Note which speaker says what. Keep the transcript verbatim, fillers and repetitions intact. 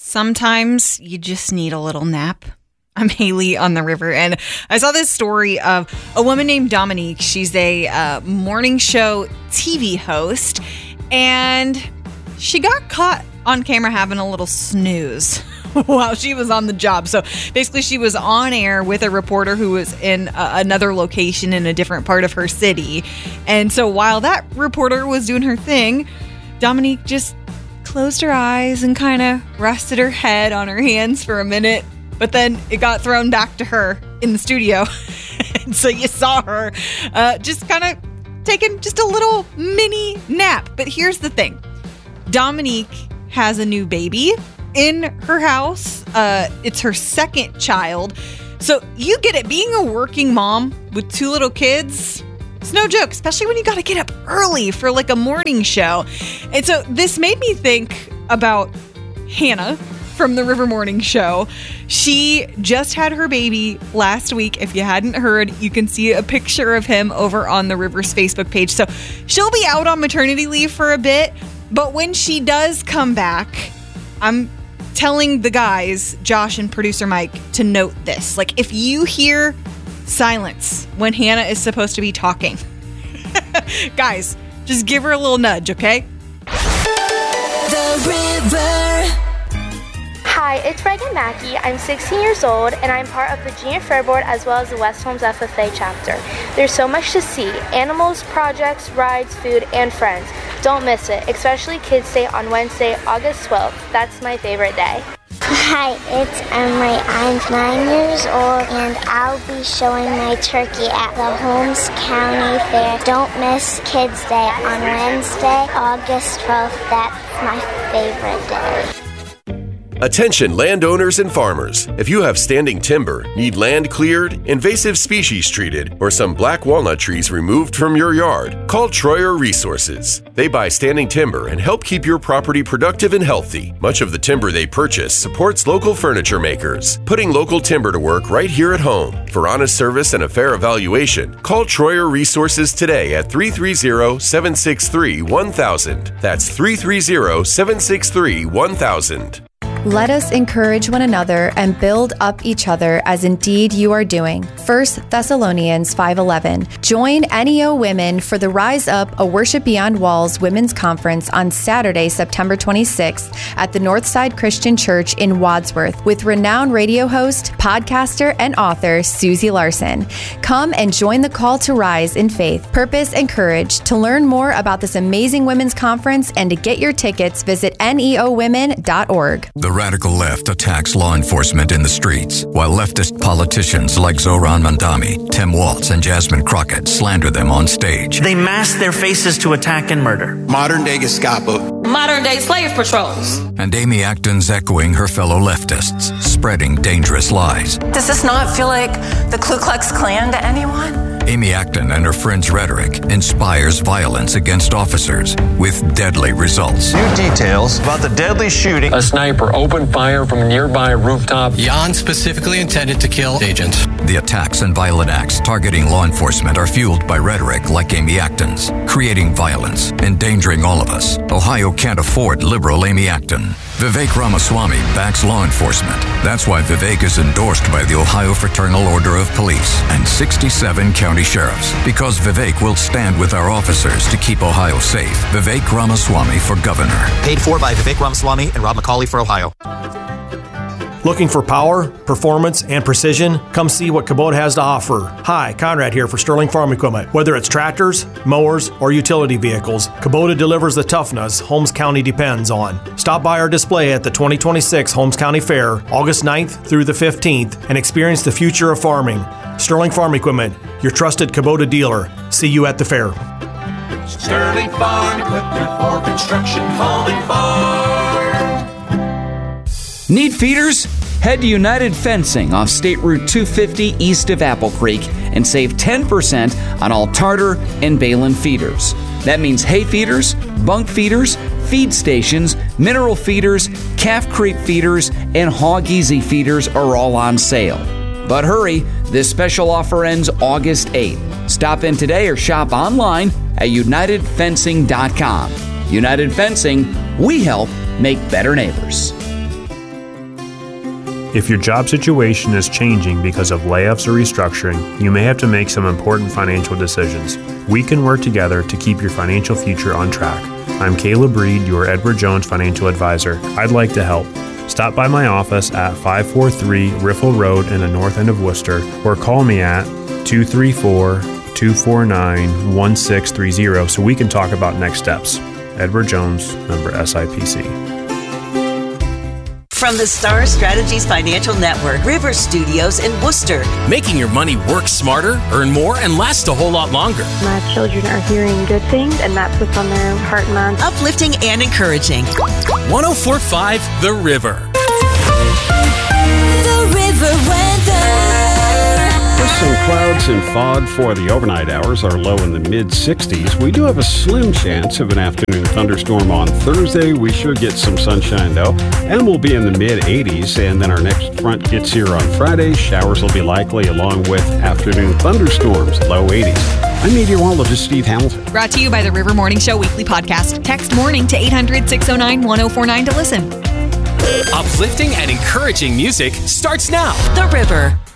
Speaker 1: Sometimes you just need a little nap. I'm Haley on the river, and I saw this story of a woman named Dominique. She's a uh, morning show T V host, and she got caught on camera having a little snooze while she was on the job. So basically, she was on air with a reporter who was in uh, another location in a different part of her city. And so while that reporter was doing her thing, Dominique just closed her eyes and kind of rested her head on her hands for a minute. But then it got thrown back to her in the studio. And so you saw her uh, just kind of taking just a little mini nap. But here's the thing. Dominique has a new baby in her house. Uh, it's her second child. So you get it. Being a working mom with two little kids, it's no joke, especially when you got to get up early for like a morning show. And so this made me think about Hannah from the River Morning Show. She just had her baby last week. If you hadn't heard, you can see a picture of him over on the River's Facebook page. So she'll be out on maternity leave for a bit. But when she does come back, I'm telling the guys, Josh and producer Mike, to note this. Like, if you hear silence when Hannah is supposed to be talking, guys, just give her a little nudge, okay?
Speaker 2: The River.
Speaker 3: Hi, it's Reagan Mackey. I'm sixteen years old, and I'm part of the Junior Fair Board as well as the West Holmes F F A chapter. There's so much to see. Animals, projects, rides, food, and friends. Don't miss it, especially Kids Day on Wednesday, August twelfth. That's my favorite day.
Speaker 4: Hi, it's Emery. I'm nine years old, and I'll be showing my turkey at the Holmes County Fair. Don't miss Kids Day on Wednesday, August twelfth. That's my favorite day.
Speaker 5: Attention landowners and farmers. If you have standing timber, need land cleared, invasive species treated, or some black walnut trees removed from your yard, call Troyer Resources. They buy standing timber and help keep your property productive and healthy. Much of the timber they purchase supports local furniture makers, putting local timber to work right here at home. For honest service and a fair evaluation, call Troyer Resources today at three three zero, seven six three, one thousand. That's three three zero, seven six three, one thousand.
Speaker 6: Let us encourage one another and build up each other as indeed you are doing. First Thessalonians five eleven. Join N E O Women for the Rise Up, a Worship Beyond Walls Women's Conference on Saturday, September twenty-sixth at the Northside Christian Church in Wadsworth with renowned radio host, podcaster, and author Susie Larson. Come and join the call to rise in faith, purpose, and courage. To learn more about this amazing women's conference and to get your tickets, visit N E O women dot org.
Speaker 7: The radical left attacks law enforcement in the streets, while leftist politicians like Zohran Mamdani, Tim Walz, and Jasmine Crockett slander them on stage.
Speaker 8: They mask their faces to attack and murder.
Speaker 9: Modern-day Gestapo.
Speaker 10: Modern-day slave patrols.
Speaker 7: And Amy Acton's echoing her fellow leftists, spreading dangerous lies.
Speaker 10: Does this not feel like the Ku Klux Klan to anyone?
Speaker 7: Amy Acton and her friends' rhetoric inspires violence against officers with deadly results.
Speaker 11: New details about the deadly shooting.
Speaker 12: A sniper opened fire from a nearby rooftop.
Speaker 13: Jan specifically intended to kill agents.
Speaker 7: The attacks and violent acts targeting law enforcement are fueled by rhetoric like Amy Acton's, creating violence, endangering all of us. Ohio can't afford liberal Amy Acton. Vivek Ramaswamy backs law enforcement. That's why Vivek is endorsed by the Ohio Fraternal Order of Police and sixty-seven county sheriffs. Because Vivek will stand with our officers to keep Ohio safe. Vivek Ramaswamy for governor.
Speaker 14: Paid for by Vivek Ramaswamy and Rob McCauley for Ohio.
Speaker 15: Looking for power, performance, and precision? Come see what Kubota has to offer. Hi, Conrad here for Sterling Farm Equipment. Whether it's tractors, mowers, or utility vehicles, Kubota delivers the toughness Holmes County depends on. Stop by our display at the twenty twenty-six Holmes County Fair, August ninth through the fifteenth, and experience the future of farming. Sterling Farm Equipment, your trusted Kubota dealer. See you at the fair.
Speaker 16: Sterling Farm Equipment for construction, home, and farm.
Speaker 17: Need feeders? Head to United Fencing off State Route two fifty east of Apple Creek and save ten percent on all Tartar and Balin feeders. That means hay feeders, bunk feeders, feed stations, mineral feeders, calf creep feeders, and Hog Easy feeders are all on sale. But hurry, this special offer ends August eighth. Stop in today or shop online at united fencing dot com. United Fencing, we help make better neighbors.
Speaker 18: If your job situation is changing because of layoffs or restructuring, you may have to make some important financial decisions. We can work together to keep your financial future on track. I'm Caleb Reed, your Edward Jones financial advisor. I'd like to help. Stop by my office at five forty-three Riffle Road in the north end of Worcester, or call me at two three four, two four nine, one six three zero so we can talk about next steps. Edward Jones, member S I P C.
Speaker 19: From the Star Strategies Financial Network, River Studios in Worcester.
Speaker 20: Making your money work smarter, earn more, and last a whole lot longer.
Speaker 21: My children are hearing good things, and that's what's on their heart and mind.
Speaker 19: Uplifting and encouraging.
Speaker 20: one oh four point five The River.
Speaker 2: The River weather.
Speaker 22: Some clouds and fog for the overnight hours. Are low in the mid sixties. We do have a slim chance of an afternoon thunderstorm on Thursday. We should get some sunshine though, and we'll be in the mid eighties. And then our next front gets here on Friday. Showers will be likely along with afternoon thunderstorms, low eighties. I'm meteorologist Steve Hamilton.
Speaker 1: Brought to you by the River Morning Show weekly podcast. Text morning to eight hundred, six oh nine, one oh four nine to listen.
Speaker 20: Uplifting and encouraging music starts now.
Speaker 19: The River.